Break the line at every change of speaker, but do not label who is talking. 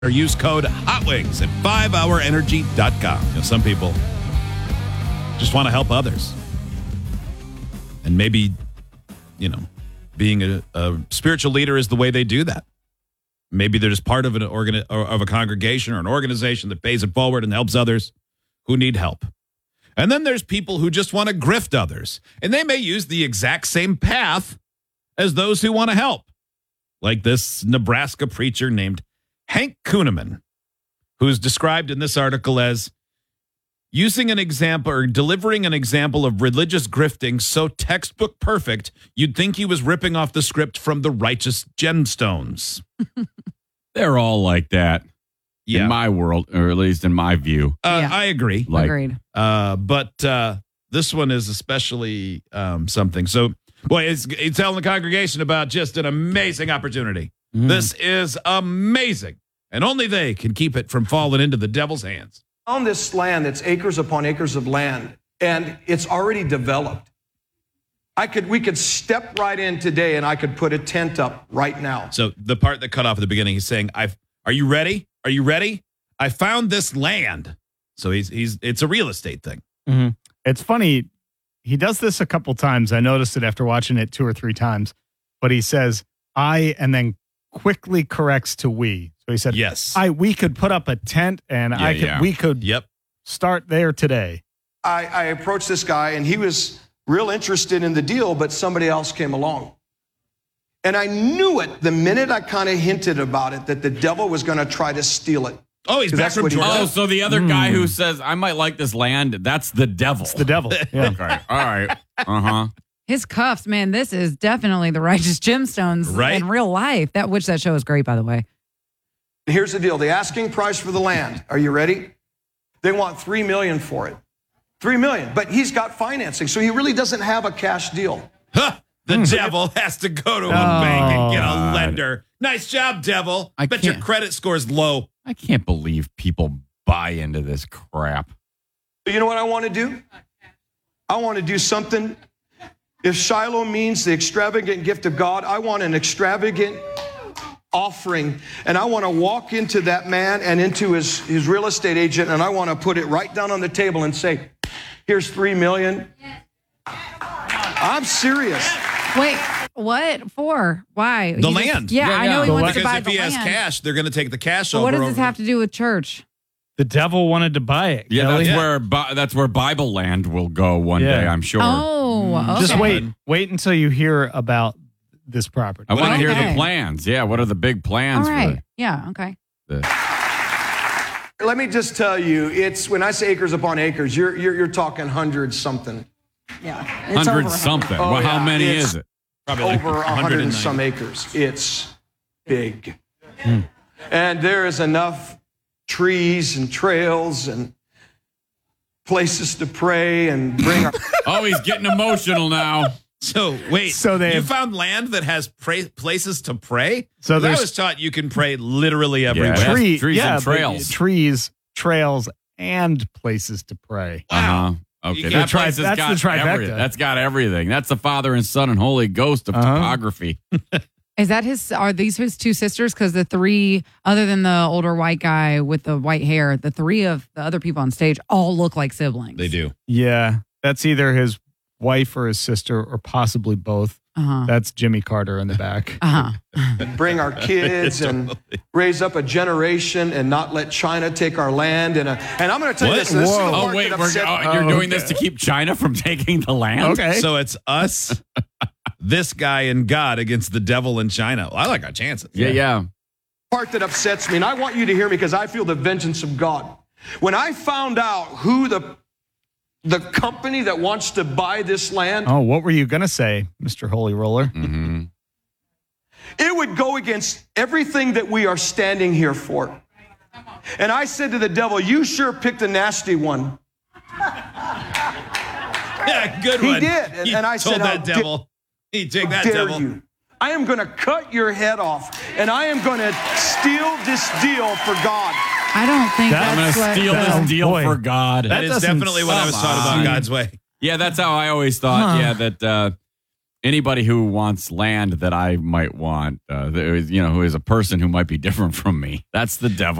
or use code HOTWINGS at 5hourenergy.com. Some people just want to help others. And maybe, being a spiritual leader is the way they do that. Maybe they're just part of of a congregation or an organization that pays it forward and helps others who need help. And then there's people who just want to grift others. And they may use the exact same path as those who want to help. Like this Nebraska preacher named Hank Kuhneman, who's described in this article as using an example or delivering an example of religious grifting so textbook perfect, you'd think he was ripping off the script from The Righteous Gemstones.
They're all like that in my world, or at least in my view.
I agree.
Agreed.
But this one is especially something. So, boy, it's telling the congregation about just an amazing opportunity. This is amazing. And only they can keep it from falling into the devil's hands.
On this land that's acres upon acres of land, and it's already developed. We could step right in today and I could put a tent up right now.
So the part that cut off at the beginning, he's saying, are you ready? Are you ready? I found this land. So it's a real estate thing.
Mm-hmm. It's funny. He does this a couple times. I noticed it after watching it 2 or 3 times, but he says, I, and then quickly corrects to we. So he said,
yes,
we could put up a tent and we could start there today.
I approached this guy and he was real interested in the deal, but somebody else came along. And I knew it the minute I kind of hinted about it, that the devil was going to try to steal it.
Oh, he's back from Georgia.
Oh, so the other guy who says, I might like this land, that's the devil.
It's the devil. Yeah.
Okay. All right. Uh-huh.
His cuffs, man, this is definitely The Righteous Gemstones in real life. That show is great, by the way.
Here's the deal. The asking price for the land. Are you ready? They want $3 million for it. $3 million. But he's got financing, so he really doesn't have a cash deal.
Huh. The devil has to go to a bank and get a lender. Nice job, devil. I bet your credit score's low.
I can't believe people buy into this crap.
You know what I want to do? I want to do something. If Shiloh means the extravagant gift of God, I want an extravagant offering. And I want to walk into that man and into his real estate agent, and I want to put it right down on the table and say, here's $3 million. I'm serious.
Wait, what for? Why?
The land.
Yeah, I know he wants to buy
because if he has cash, they're going to take the cash over.
What does this have to do with church?
The devil wanted to buy it.
Yeah, that's where Bible land will go one day, I'm sure.
Oh, okay.
Just wait until you hear about this property.
I want to hear the plans. Yeah, what are the big plans?
All right. Yeah, okay.
Let me just tell you, it's when I say acres upon acres, you're talking hundreds something.
Yeah,
it's hundred something.
Oh,
well, how many is it?
Probably over 100 and some acres. It's big. And there is enough trees and trails and places to pray and bring our...
Oh, he's getting emotional now.
So, wait. You found land that has places to pray?
So
I was taught you can pray literally everywhere.
Trees and trails.
Trees, trails, and places to pray.
Wow. Okay,
that's the trifecta.
That's got everything. That's the Father and Son and Holy Ghost of topography.
Is that are these his 2 sisters? Because the 3, other than the older white guy with the white hair, the 3 of the other people on stage all look like siblings.
They do.
Yeah, that's either his wife or his sister or possibly both. That's Jimmy Carter in the back.
Bring our kids and raise up a generation and not let China take our land. And I'm going to tell you this. This is the part
wait,
that
you're doing this to keep China from taking the land?
Okay.
So it's us, this guy, and God against the devil and China. Well, I like our chances.
Yeah.
Part that upsets me, and I want you to hear me because I feel the vengeance of God. When I found out who the company that wants to buy this land.
Oh, what were you going to say, Mr. Holy Roller?
Mm-hmm.
It would go against everything that we are standing here for. And I said to the devil, you sure picked a nasty one.
Yeah, good one.
He did. And I
told
said,
that devil. He take that devil.
You. I am going to cut your head off, and I am going to steal this deal for God.
I don't think
I'm going to steal this deal for God.
That is definitely what I was taught about God's way.
Yeah, that's how I always thought. Yeah, that Anybody who wants land that I might want, who is a person who might be different from me. That's the devil.